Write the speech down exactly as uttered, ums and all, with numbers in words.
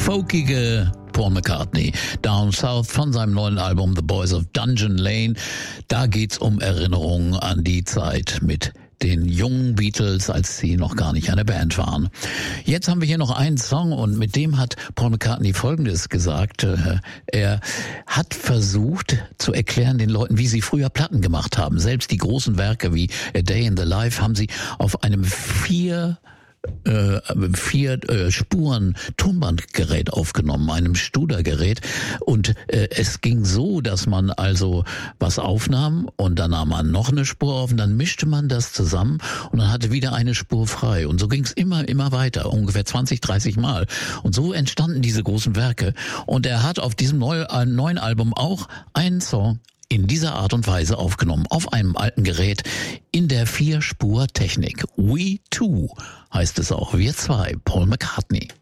folkige Paul McCartney, Down South von seinem neuen Album The Boys of Dungeon Lane. Da geht's um Erinnerungen an die Zeit mit den jungen Beatles, als sie noch gar nicht eine Band waren. Jetzt haben wir hier noch einen Song und mit dem hat Paul McCartney Folgendes gesagt. Er hat versucht zu erklären den Leuten, wie sie früher Platten gemacht haben. Selbst die großen Werke wie A Day in the Life haben sie auf einem vier Äh, vier äh, Spuren Tonbandgerät aufgenommen, einem Studer-Gerät, und äh, es ging so, dass man also was aufnahm und dann nahm man noch eine Spur auf und dann mischte man das zusammen und dann hatte wieder eine Spur frei und so ging es immer, immer weiter, ungefähr zwanzig, dreißig Mal, und so entstanden diese großen Werke, und er hat auf diesem neu, äh, neuen Album auch einen Song in dieser Art und Weise aufgenommen, auf einem alten Gerät, in der Vier-Spur-Technik. We Two heißt es auch, wir zwei, Paul McCartney.